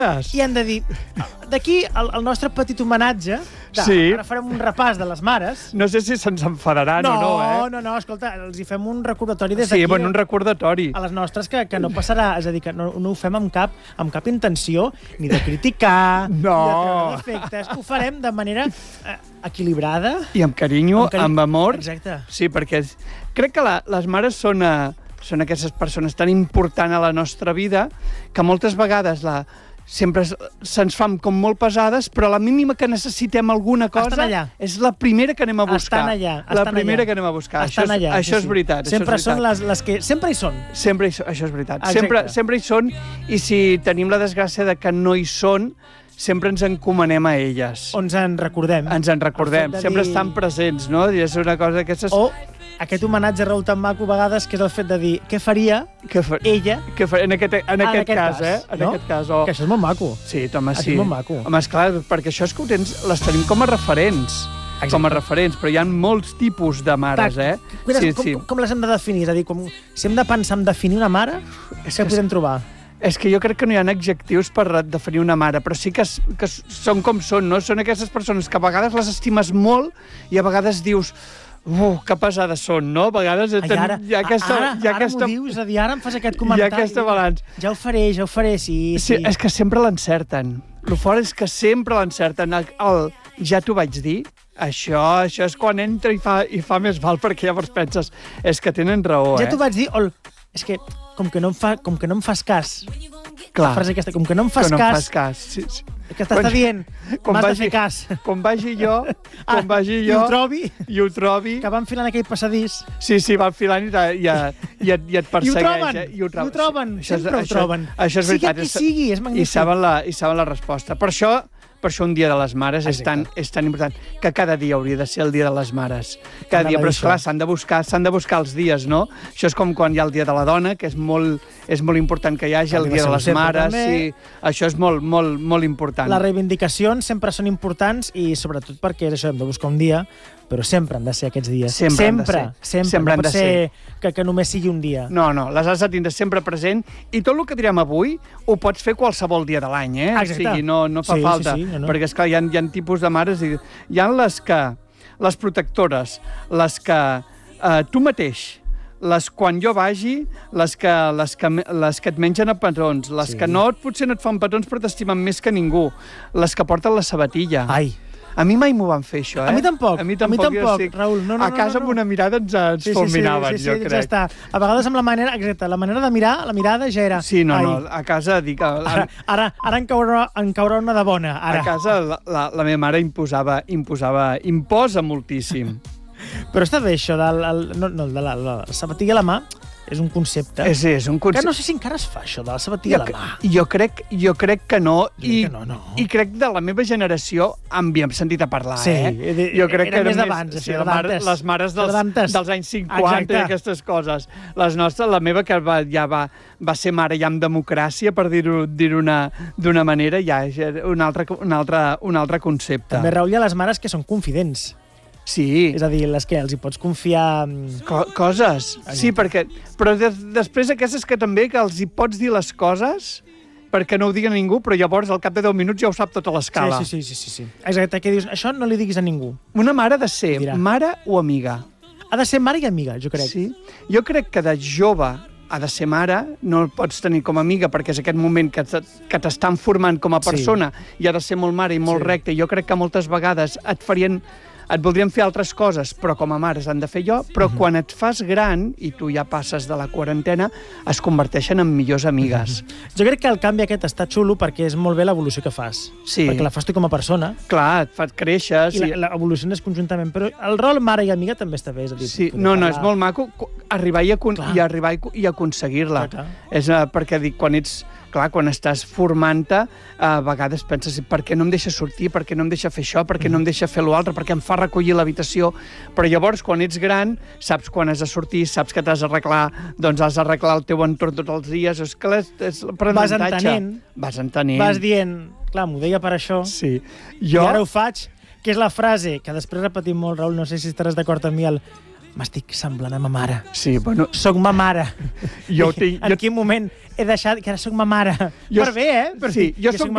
I hem de dir, d'aquí el nostre petit homenatge, ara farem un repàs de les mares. No sé si se'ns enfadaran o no, No, escolta, els hi fem un recordatori des d'aquí. Sí, bueno, un recordatori. A les nostres, que no passarà, és a dir, que no ho fem amb cap intenció, ni de criticar, ni de treure defectes. Ho farem de manera equilibrada. I amb carinyo, amb amor. Exacte. Sí, perquè crec que les mares són aquestes persones tan importants a la nostra vida que moltes vegades sempre se'ns fan com molt pesades, però a la mínima que necessitem alguna cosa és la primera que anem a buscar. Estan allà. La primera que anem a buscar. Això és veritat. Sempre són les que... Sempre hi són. Això és veritat. Sempre hi són, i si tenim la desgràcia de que no hi són, sempre ens encomanem a elles. O ens en recordem. Sempre estan presents, no? I és una cosa d'aquestes... O aquest homenatge a Raül tan maco, a vegades, que és el fet de dir què faria ella en aquest cas. Que això és molt maco. Sí, home, sí. És molt maco. Home, esclar, perquè això és que les tenim com a referents. Exacte. Com a referents, però hi ha molts tipus de mares, Com les hem de definir? És a dir, si hem de pensar en definir una mare, què podem trobar? És que jo crec que no hi ha adjectius per definir una mare, però sí que són com són, no? Són aquestes persones que a vegades les estimes molt i a vegades dius... que pesades són, no? A vegades ara m'ho dius, a dir, ara em fas aquest comentari. Hi ha aquesta balanç. Ja ho faré, sí. És que sempre l'encerten. El fort és que sempre l'encerten. Ja t'ho vaig dir, això és quan entra i fa més mal, perquè llavors penses, és que tenen raó, Ja t'ho vaig dir, és que com que no em fas cas. Clar. La frase aquesta, com que no em fas cas. Sí. Que t'està dient, m'has de fer cas. Quan vagi jo... I ho trobi. Que va enfilant aquell passadís. Sí, va enfilant i et persegueix. I ho troben, sempre ho troben. Això és veritat. Sigui qui sigui, és magnífic. I saben la resposta. Per això un dia de les mares és tan important, que cada dia hauria de ser el dia de les mares. Cada dia, però esclar, s'han de buscar els dies, no? Això és com quan hi ha el dia de la dona, que és molt important que hi hagi el dia de les mares. Sí, això és molt, molt, molt important. Les reivindicacions sempre són importants i sobretot perquè això hem de buscar un dia, però sempre han de ser aquests dies. Sempre. No pot ser que només sigui un dia. No, les has de tindre sempre present, i tot el que direm avui ho pots fer qualsevol dia de l'any, Exacte. O sigui, no fa falta. Sí, no. Perquè, esclar, hi ha tipus de mares, hi ha les protectores, les que tu mateix, les quan jo vagi, les que et mengen a petons, les que potser no et fan petons però t'estimen més que ningú, les que porten la sabatilla. Ai! A mi mai m'ho van fer, això, A mi tampoc, Raül. A casa amb una mirada ens fulminaven, jo crec. Ja està. A vegades amb la manera de mirar, la mirada ja era... Sí, no, a casa dic... Ara en caurà una de bona, ara. A casa la meva mare imposa moltíssim. Però està bé, això de la sabatilla a la mà, és un concepte. Sí, és un concepte. Que no sé si encara es fa, això, de la sabatilla a la mà. Jo crec que no, i crec de la meva generació havíem sentit a parlar, Jo crec que era més d'abans, les mares dels anys 50 i aquestes coses. Les nostres, la meva, que ja va ser mare ja amb democràcia, per dir-ho d'una manera, ja és un altre concepte. També, Raül, hi ha les mares que són confidents. Sí. És a dir, les que els hi pots confiar... Coses. Sí, però després aquestes que també que els hi pots dir les coses perquè no ho digui a ningú, però llavors al cap de 10 minuts ja ho sap tota l'escala. Sí. Exacte, que dius, això no li diguis a ningú. Una mare ha de ser mare o amiga? Ha de ser mare i amiga, jo crec. Sí. Jo crec que de jove ha de ser mare, no el pots tenir com a amiga perquè és aquest moment que t'estan formant com a persona i ha de ser molt mare i molt recta. Jo crec que moltes vegades et voldrien fer altres coses, però com a mares han de fer jo, però quan et fas gran i tu ja passes de la quarantena, es converteixen en millors amigues. Jo crec que el canvi aquest està xulo perquè és molt bé l'evolució que fas. Sí. Perquè la fas tu com a persona. Clar, et creixes. I l'evoluciones conjuntament, però el rol mare i amiga també està bé. És a dir, sí, no, és molt maco arribar i aconseguir-la. Perquè dic, quan estàs formant-te, a vegades penses, per què no em deixa sortir, per què no em deixa fer això, per què no em deixa fer l'altre, per què em fa recollir l'habitació, però llavors, quan ets gran, saps quan has de sortir, saps que t'has d'arreglar, doncs has d'arreglar el teu entorn tots els dies, és que és l'aprenentatge. Vas entenent. Vas dient, clar, m'ho deia per això, i ara ho faig, que és la frase que després repetim molt, Raül, no sé si estaràs d'acord amb mi, m'estic semblant a ma mare. Sí, bueno... Soc ma mare. En quin moment he deixat que ara soc ma mare? Per bé, Sí, jo soc